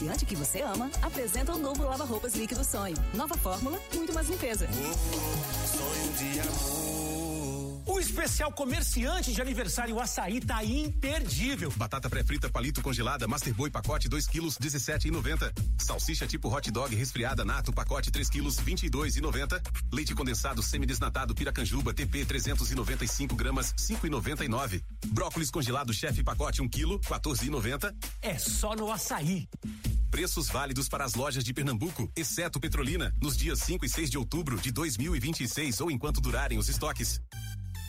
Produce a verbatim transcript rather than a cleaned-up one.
comerciante que você ama apresenta o novo lava-roupas líquido Sonho. Nova fórmula, muito mais limpeza. Oh, sonho de amor. O especial comerciante de aniversário Açaí tá imperdível. Batata pré-frita palito congelada Master Boy pacote dois quilos dezessete e noventa. Salsicha tipo hot dog resfriada Nato pacote três quilos vinte e dois e noventa. Leite condensado semidesnatado Piracanjuba T P trezentos e noventa e cinco gramas cinco e noventa e nove. Brócolis congelado Chefe pacote um quilo quatorze e noventa. É só no Açaí. Preços válidos para as lojas de Pernambuco, exceto Petrolina, nos dias cinco e seis de outubro de dois mil e vinte e seis ou enquanto durarem os estoques.